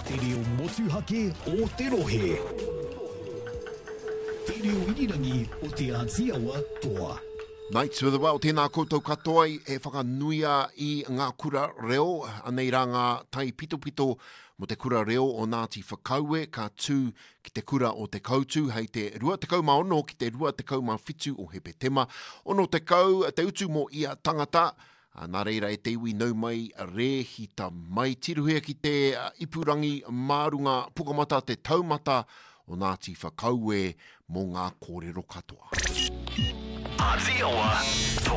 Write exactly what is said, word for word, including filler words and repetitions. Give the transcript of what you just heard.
Te reo motuhake o te rohe. Te reo irirangi o te Aotearoa toa. Knights with the Well, tēnā koutou katoa e whakanuia i ngā kura reo, anei rā ngā tai pito pito mo te kura reo o Ngāti Whakaue, ka tū ki te kura o te koutu, hei te rua te kau ma ono ki te rua te kau ma whitu o Hepetema, ono te kau, te utu mo ia tangata, nā reira e te iwi nau mai rehita mai, tiruhia ki te uh, ipurangi mārunga pukamata, te taumata o Ngāti Whakaue mo ngā kōrero katoa. Aotearoa